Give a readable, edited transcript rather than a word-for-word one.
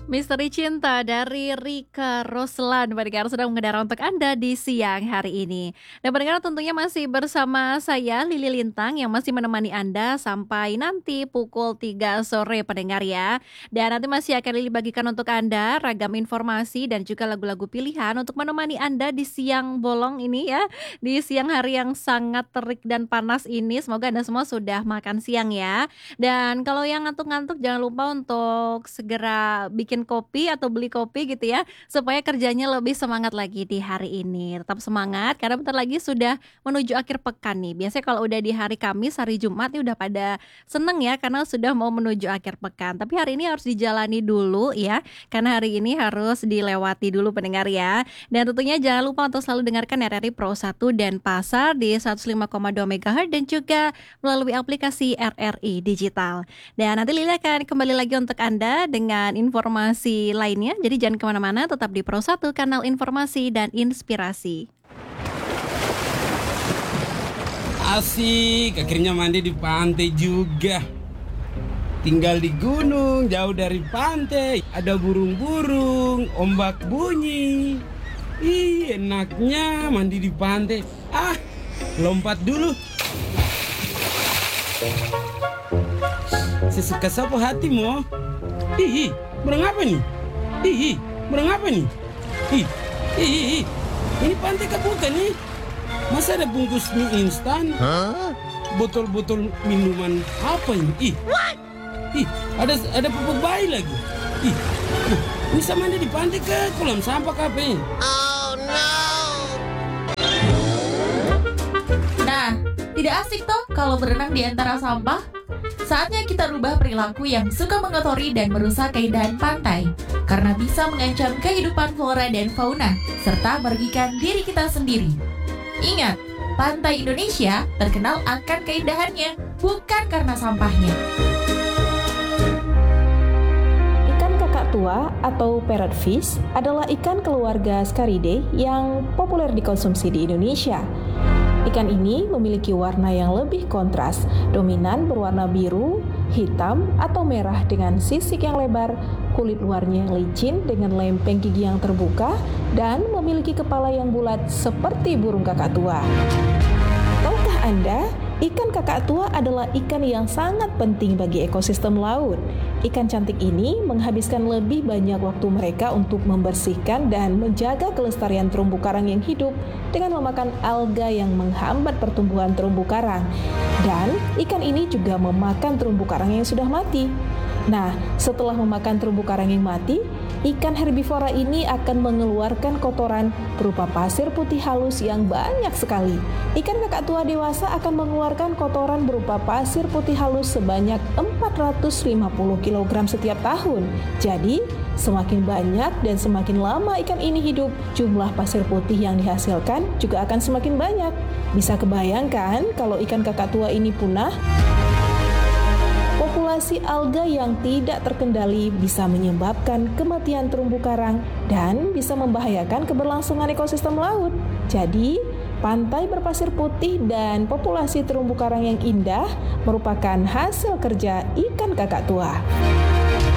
Misteri Cinta dari Rika Roslan pendengar sedang mengudara untuk Anda di siang hari ini. Dan pendengar tentunya masih bersama saya Lili Lintang yang masih menemani Anda sampai nanti pukul 3 sore pendengar ya. Dan nanti masih akan Lili bagikan untuk Anda ragam informasi dan juga lagu-lagu pilihan untuk menemani Anda di siang bolong ini ya. Di siang hari yang sangat terik dan panas ini. Semoga Anda semua sudah makan siang ya. Dan kalau yang ngantuk-ngantuk jangan lupa untuk segera bikin kopi atau beli kopi gitu ya, supaya kerjanya lebih semangat lagi di hari ini. Tetap semangat karena bentar lagi sudah menuju akhir pekan nih. Biasanya kalau udah di hari Kamis, hari Jumat nih udah pada seneng ya karena sudah mau menuju akhir pekan. Tapi hari ini harus dijalani dulu ya, karena hari ini harus dilewati dulu pendengar ya. Dan tentunya jangan lupa untuk selalu dengarkan RRI Pro 1 dan Pasar di 105,2 MHz dan juga melalui aplikasi RRI Digital. Dan nanti Lili akan kembali lagi untuk Anda dengan informasi lainnya. Jadi jangan kemana-mana, tetap di Pro 1, kanal informasi dan inspirasi. Asik, akhirnya mandi di pantai juga. Tinggal di gunung, jauh dari pantai. Ada burung-burung, ombak bunyi. Ih, enaknya mandi di pantai. Lompat dulu. Sesuka sapu hatimu. Ih, berang apa nih? Ih, berang apa nih? Ih, ini pantai bukan nih? Masa ada bungkus mie instan? Botol-botol minuman apa ini? Ih, ada pupuk bayi lagi. Ini sama di pantai ke kolam sampah kape. Oh no. Nah, tidak asik toh kalau berenang di antara sampah? Saatnya kita rubah perilaku yang suka mengotori dan merusak keindahan pantai, karena bisa mengancam kehidupan flora dan fauna, serta merugikan diri kita sendiri. Ingat, pantai Indonesia terkenal akan keindahannya, bukan karena sampahnya. Ikan kakak tua atau parrotfish adalah ikan keluarga Scaridae yang populer dikonsumsi di Indonesia. Ikan ini memiliki warna yang lebih kontras, dominan berwarna biru, hitam, atau merah dengan sisik yang lebar, kulit luarnya yang licin dengan lempeng gigi yang terbuka, dan memiliki kepala yang bulat seperti burung kakak tua. Tahukah Anda, ikan kakak tua adalah ikan yang sangat penting bagi ekosistem laut. Ikan cantik ini menghabiskan lebih banyak waktu mereka untuk membersihkan dan menjaga kelestarian terumbu karang yang hidup dengan memakan alga yang menghambat pertumbuhan terumbu karang. Dan ikan ini juga memakan terumbu karang yang sudah mati. Nah, setelah memakan terumbu karang yang mati, ikan herbivora ini akan mengeluarkan kotoran berupa pasir putih halus yang banyak sekali. Ikan kakak tua dewasa akan mengeluarkan kotoran berupa pasir putih halus sebanyak 450 kg setiap tahun. Jadi, semakin banyak dan semakin lama ikan ini hidup, jumlah pasir putih yang dihasilkan juga akan semakin banyak. Bisa kebayangkan kalau ikan kakak tua ini punah? Populasi alga yang tidak terkendali bisa menyebabkan kematian terumbu karang dan bisa membahayakan keberlangsungan ekosistem laut. Jadi, pantai berpasir putih dan populasi terumbu karang yang indah merupakan hasil kerja ikan kakak tua.